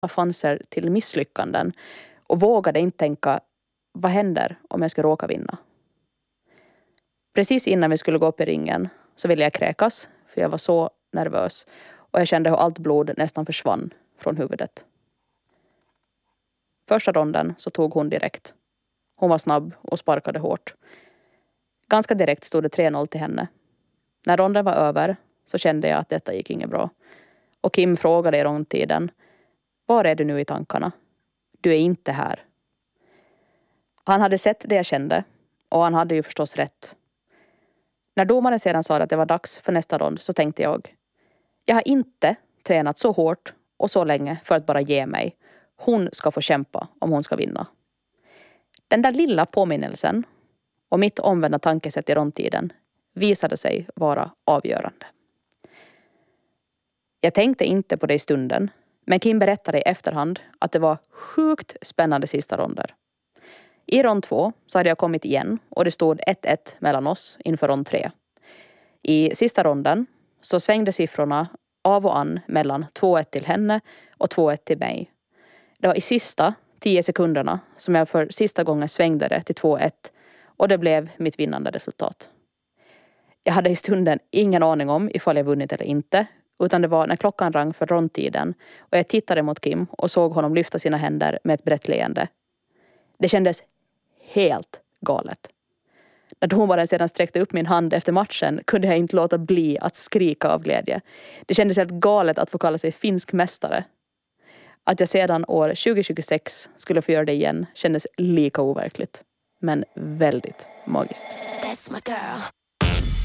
chanser till misslyckanden och vågade inte tänka, vad händer om jag ska råka vinna? Precis innan vi skulle gå upp i ringen så ville jag kräkas, för jag var så nervös och jag kände hur allt blod nästan försvann från huvudet. Första ronden så tog hon direkt. Hon var snabb och sparkade hårt. Ganska direkt stod det 3-0 till henne. När ronden var över så kände jag att detta gick inget bra. Och Kim frågade i rondtiden, var är du nu i tankarna? Du är inte här. Han hade sett det jag kände och han hade ju förstås rätt. När domaren sedan sa att det var dags för nästa rond så tänkte jag har inte tränat så hårt och så länge för att bara ge mig. Hon ska få kämpa om hon ska vinna. Den där lilla påminnelsen och mitt omvända tankesätt i rondtiden visade sig vara avgörande. Jag tänkte inte på det i stunden, men Kim berättade i efterhand att det var sjukt spännande sista ronder. I rond 2 så hade jag kommit igen och det stod 1-1 mellan oss inför rond 3. I sista ronden så svängde siffrorna av och an mellan 2-1 till henne och 2-1 till mig. Det var i sista 10 sekunderna som jag för sista gången svängde det till 2-1 och det blev mitt vinnande resultat. Jag hade i stunden ingen aning om ifall jag vunnit eller inte, utan det var när klockan rang för rondtiden och jag tittade mot Kim och såg honom lyfta sina händer med ett brett leende. Det kändes helt galet. När domaren sedan sträckte upp min hand efter matchen kunde jag inte låta bli att skrika av glädje. Det kändes helt galet att få kalla sig finsk mästare. Att jag sedan år 2026 skulle få göra det igen kändes lika overkligt. Men väldigt magiskt. That's my girl.